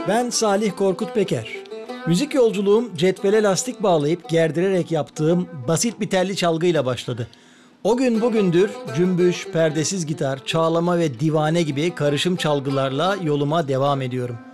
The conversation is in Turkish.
Ben Salih Korkut Peker. Müzik yolculuğum cetvele lastik bağlayıp gerdirerek yaptığım basit bir telli çalgıyla başladı. O gün bugündür cümbüş, perdesiz gitar, çağlama ve divane gibi karışım çalgılarla yoluma devam ediyorum.